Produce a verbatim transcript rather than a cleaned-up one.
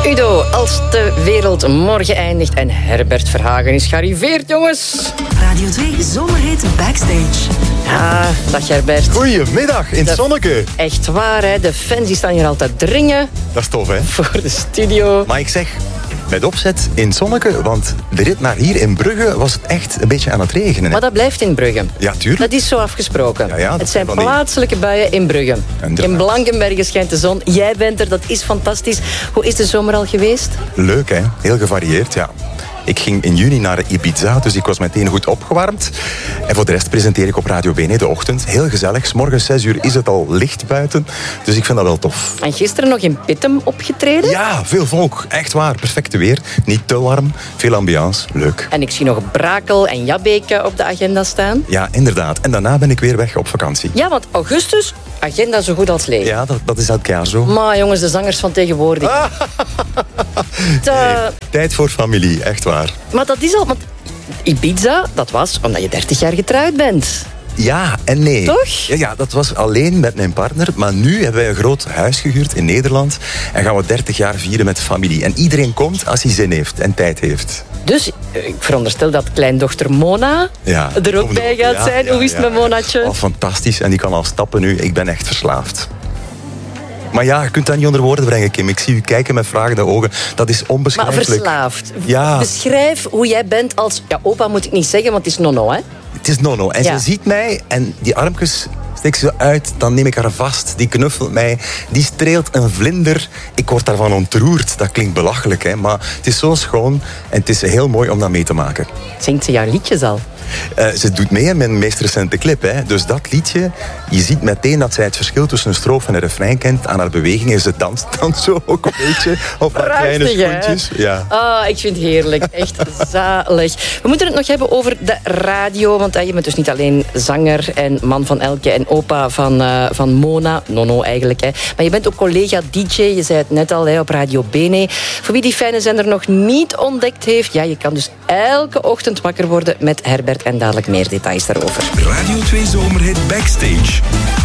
Udo, als de wereld morgen eindigt en Herbert Verhagen is gearriveerd, jongens. Radio twee Zomerhit Backstage. Ja, dag Herbert. Goedemiddag, in het zonneke. Echt waar, hè. De fans die staan hier altijd dringen. Dat is tof, hè? Voor de studio. Maar ik zeg, met opzet in het zonneke, want de rit naar hier in Brugge was het echt een beetje aan het regenen. Hè? Maar dat blijft in Brugge. Ja, tuurlijk. Dat is zo afgesproken. Ja, ja, dat het zijn van die- plaatselijke buien in Brugge. Inderdaad. In Blankenberge schijnt de zon. Jij bent er, dat is fantastisch. Hoe is de zomer al geweest? Leuk, hè? Heel gevarieerd, ja. Ik ging in juni naar Ibiza, dus ik was meteen goed opgewarmd. En voor de rest presenteer ik op Radio B N de ochtend. Heel gezellig. 's Morgens zes uur is het al licht buiten. Dus ik vind dat wel tof. En gisteren nog in Pittem opgetreden. Ja, veel volk. Echt waar. Perfecte weer. Niet te warm. Veel ambiance. Leuk. En ik zie nog Brakel en Jabbeke op de agenda staan. Ja, inderdaad. En daarna ben ik weer weg op vakantie. Ja, want augustus, agenda zo goed als leeg. Ja, dat, dat is elk jaar zo. Maar jongens, de zangers van tegenwoordig. Ah. De- Nee, tijd voor familie, echt waar. Maar dat is al... Want Ibiza, dat was omdat je dertig jaar getrouwd bent. Ja en nee. Toch? Ja, ja, dat was alleen met mijn partner. Maar nu hebben wij een groot huis gehuurd in Nederland. En gaan we dertig jaar vieren met familie. En iedereen komt als hij zin heeft en tijd heeft. Dus ik veronderstel dat kleindochter Mona Ja, er ook kom bij erop. gaat Ja, zijn. ja, Hoe is het ja. met Monatje? Oh, fantastisch. En die kan al stappen nu. Ik ben echt verslaafd. Maar ja, je kunt dat niet onder woorden brengen, Kim. Ik zie u kijken met vragende ogen. Dat is Maar onbeschrijfelijk. verslaafd. Ja. Beschrijf hoe jij bent als... Ja, opa moet ik niet zeggen, want het is nono, hè? Het is Nono. En Ja. ze ziet mij en die armpjes steekt ze uit. Dan neem ik haar vast. Die knuffelt mij. Die streelt een vlinder. Ik word daarvan ontroerd. Dat klinkt belachelijk, hè. Maar het is zo schoon. En het is heel mooi om dat mee te maken. Zingt ze jouw liedjes al? Eh, ze doet mee in mijn meest recente clip. Hè. Dus dat liedje, je ziet meteen dat zij het verschil tussen een strofe en een refrein kent aan haar bewegingen. Ze danst dan zo ook een beetje op haar kleine Prachtig, hè? schoentjes. Ja. Ah, ik vind het heerlijk. Echt zalig. We moeten het nog hebben over de radio. Want eh, je bent dus niet alleen zanger en man van Elke en opa van, eh, van Mona. Nono eigenlijk. Hè. Maar je bent ook collega D J. Je zei het net al hè, op Radio B N E. Voor wie die fijne zender nog niet ontdekt heeft. Ja, je kan dus elke ochtend wakker worden met Herbert. En dadelijk meer details daarover. Radio twee Zomerhit Backstage.